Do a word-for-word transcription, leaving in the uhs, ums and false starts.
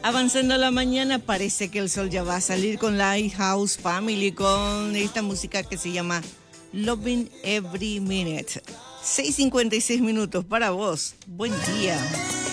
Avanzando la mañana, parece que el sol ya va a salir con Lighthouse Family, con esta música que se llama Loving Every Minute. seis cincuenta y seis minutos para vos. Buen día.